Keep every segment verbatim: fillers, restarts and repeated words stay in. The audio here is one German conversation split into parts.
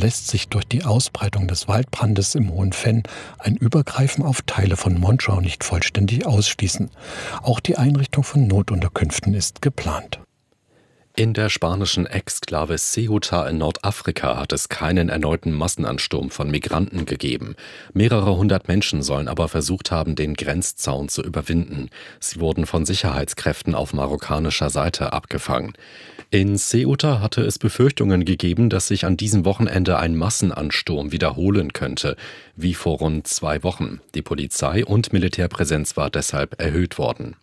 lässt sich durch die Ausbreitung des Waldbrandes im Hohen Venn ein Übergreifen auf Teile von Monschau nicht vollständig ausschließen. Auch die Einrichtung von Notunterkünften ist geplant. In der spanischen Exklave Ceuta in Nordafrika hat es keinen erneuten Massenansturm von Migranten gegeben. Mehrere hundert Menschen sollen aber versucht haben, den Grenzzaun zu überwinden. Sie wurden von Sicherheitskräften auf marokkanischer Seite abgefangen. In Ceuta hatte es Befürchtungen gegeben, dass sich an diesem Wochenende ein Massenansturm wiederholen könnte, wie vor rund zwei Wochen. Die Polizei- und Militärpräsenz war deshalb erhöht worden.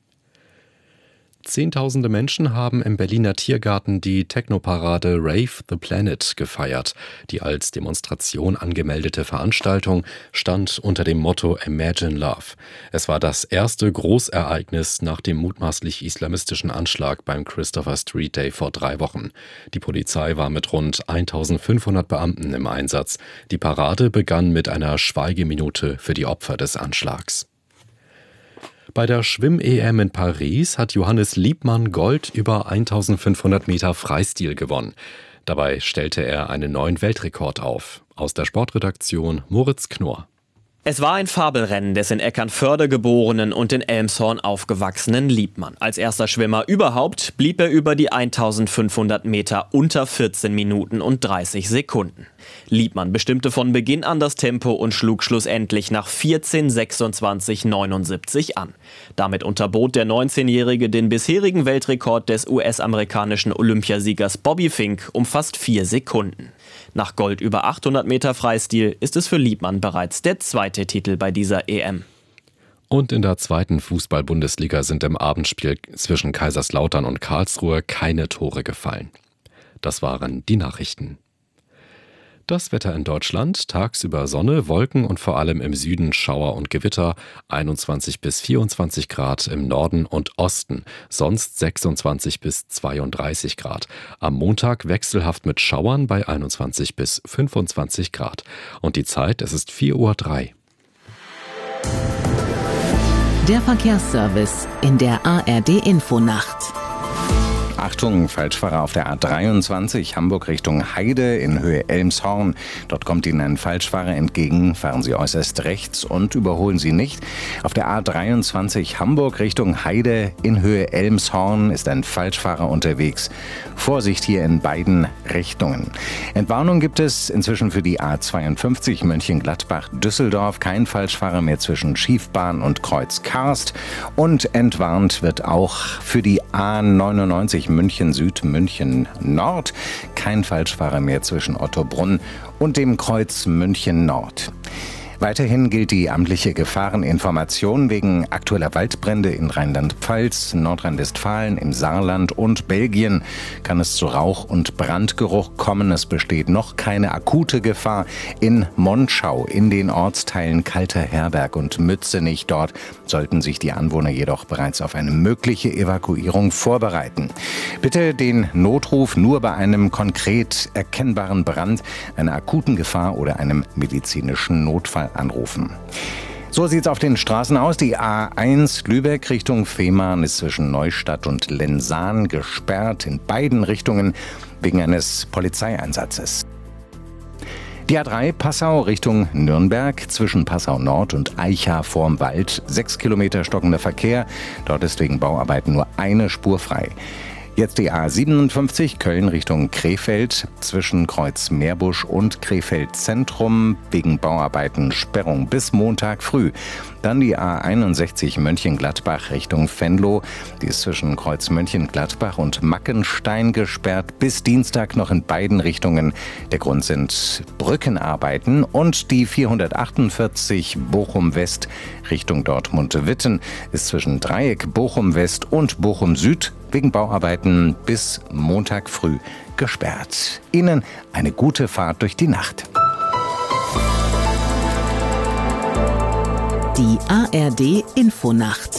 Zehntausende Menschen haben im Berliner Tiergarten die Technoparade Rave the Planet gefeiert. Die als Demonstration angemeldete Veranstaltung stand unter dem Motto Imagine Love. Es war das erste Großereignis nach dem mutmaßlich islamistischen Anschlag beim Christopher Street Day vor drei Wochen. Die Polizei war mit rund eintausendfünfhundert Beamten im Einsatz. Die Parade begann mit einer Schweigeminute für die Opfer des Anschlags. Bei der Schwimm-E M in Paris hat Johannes Liebmann Gold über eintausendfünfhundert Meter Freistil gewonnen. Dabei stellte er einen neuen Weltrekord auf. Aus der Sportredaktion Moritz Knorr. Es war ein Fabelrennen des in Eckernförde geborenen und in Elmshorn aufgewachsenen Liebmann. Als erster Schwimmer überhaupt blieb er über die eintausendfünfhundert Meter unter vierzehn Minuten und dreißig Sekunden. Liebmann bestimmte von Beginn an das Tempo und schlug schlussendlich nach vierzehn sechsundzwanzig neunundsiebzig an. Damit unterbot der neunzehnjährige den bisherigen Weltrekord des U S-amerikanischen Olympiasiegers Bobby Fink um fast vier Sekunden. Nach Gold über achthundert Meter Freistil ist es für Liebmann bereits der zweite Titel bei dieser E M. Und in der zweiten Fußball-Bundesliga sind im Abendspiel zwischen Kaiserslautern und Karlsruhe keine Tore gefallen. Das waren die Nachrichten. Das Wetter in Deutschland: tagsüber Sonne, Wolken und vor allem im Süden Schauer und Gewitter, einundzwanzig bis vierundzwanzig Grad im Norden und Osten, sonst sechsundzwanzig bis zweiunddreißig Grad. Am Montag wechselhaft mit Schauern bei einundzwanzig bis fünfundzwanzig Grad. Und die Zeit, es ist vier Uhr drei. Der Verkehrsservice in der A R D-Infonacht. Achtung, Falschfahrer auf der A dreiundzwanzig, Hamburg Richtung Heide in Höhe Elmshorn. Dort kommt Ihnen ein Falschfahrer entgegen. Fahren Sie äußerst rechts und überholen Sie nicht. Auf der A dreiundzwanzig, Hamburg Richtung Heide in Höhe Elmshorn ist ein Falschfahrer unterwegs. Vorsicht hier in beiden Richtungen. Entwarnung gibt es inzwischen für die A zweiundfünfzig, Mönchengladbach-Düsseldorf. Kein Falschfahrer mehr zwischen Schiefbahn und Kreuz Karst. Und entwarnt wird auch für die A neunundneunzig, München Süd, München Nord. Kein Falschfahrer mehr zwischen Ottobrunn und dem Kreuz München Nord. Weiterhin gilt die amtliche Gefahreninformation wegen aktueller Waldbrände in Rheinland-Pfalz, Nordrhein-Westfalen, im Saarland und Belgien. Kann es zu Rauch- und Brandgeruch kommen. Es besteht noch keine akute Gefahr in Monschau, in den Ortsteilen Kalter Herberg und Mützenich. Dort sollten sich die Anwohner jedoch bereits auf eine mögliche Evakuierung vorbereiten. Bitte den Notruf nur bei einem konkret erkennbaren Brand, einer akuten Gefahr oder einem medizinischen Notfall anrufen. So sieht es auf den Straßen aus. Die A eins Lübeck Richtung Fehmarn ist zwischen Neustadt und Lensahn gesperrt in beiden Richtungen wegen eines Polizeieinsatzes. Die A drei Passau Richtung Nürnberg zwischen Passau Nord und Aicha vorm Wald. Sechs Kilometer stockender Verkehr. Dort ist wegen Bauarbeiten nur eine Spur frei. Jetzt die A siebenundfünfzig Köln Richtung Krefeld zwischen Kreuz Meerbusch und Krefeld Zentrum wegen Bauarbeiten Sperrung bis Montag früh. Dann die A einundsechzig Mönchengladbach Richtung Venlo. Die ist zwischen Kreuz Mönchengladbach und Mackenstein gesperrt. Bis Dienstag noch in beiden Richtungen. Der Grund sind Brückenarbeiten. Und die vierhundertachtundvierzig Bochum West Richtung Dortmund-Witten ist zwischen Dreieck Bochum West und Bochum Süd wegen Bauarbeiten bis Montag früh gesperrt. Ihnen eine gute Fahrt durch die Nacht. Die A R D-Infonacht.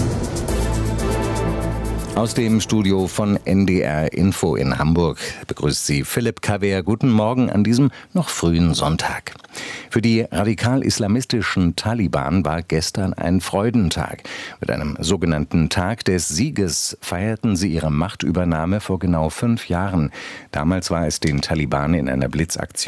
Aus dem Studio von N D R Info in Hamburg begrüßt Sie Philipp Kaver. Guten Morgen an diesem noch frühen Sonntag. Für die radikal-islamistischen Taliban war gestern ein Freudentag. Mit einem sogenannten Tag des Sieges feierten sie ihre Machtübernahme vor genau fünf Jahren. Damals war es den Taliban in einer Blitzaktion